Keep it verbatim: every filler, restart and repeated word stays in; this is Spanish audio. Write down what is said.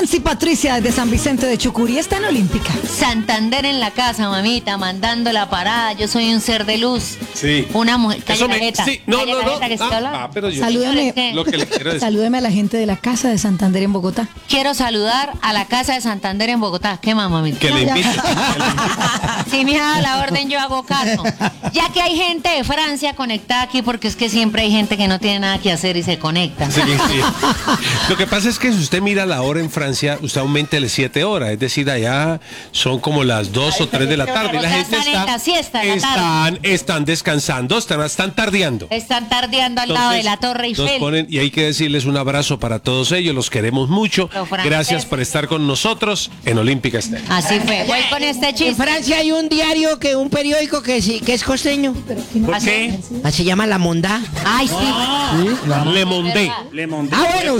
Nancy Patricia de San Vicente de Chucurí está en Olímpica. Santander en la casa, mamita, mandando la parada. Yo soy un ser de luz. Sí. Una mujer. Eso me- Calladita, sí, no, no, no. calladita que estoy Ah, hablando. ah, pero yo Salúdame, ¿Qué? lo que le quiero decir. salúdeme a la gente de la Casa de Santander en Bogotá. Quiero saludar a la casa de Santander en Bogotá. ¿Qué más, mamita? Que le ya. invite. Si me da la orden, yo hago caso. Ya que hay gente de Francia conectada aquí, porque es que siempre hay gente que no tiene nada que hacer y se conecta. Sí, sí. Lo que pasa es que si usted mira la hora en Francia, usted aumentele siete horas, es decir, allá son como las dos o tres de la tarde. Y O la sea, gente están en está, la siesta de la están, están descansando, están, están tardeando. Están tardeando al lado de la Torre nos Eiffel. ponen- y hay que decirles un abrazo para todos ellos, los queremos mucho. Los franceses. Gracias por estar con nosotros en Olímpica Estéreo. Así fue. Voy con este En chiste. Francia hay un diario, que un periódico que, sí- que es costeño. ¿Por qué? Ah, se llama La Mondá. Ay, sí. Le Mondé. Ah, bueno.